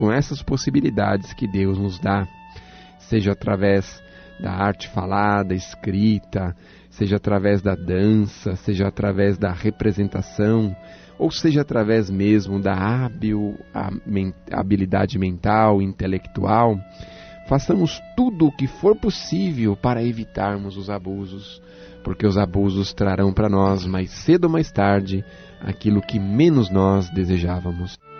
com essas possibilidades que Deus nos dá, seja através da arte falada, escrita, seja através da dança, seja através da representação, ou seja através mesmo da habilidade mental, intelectual, façamos tudo o que for possível para evitarmos os abusos, porque os abusos trarão para nós, mais cedo ou mais tarde, aquilo que menos nós desejávamos.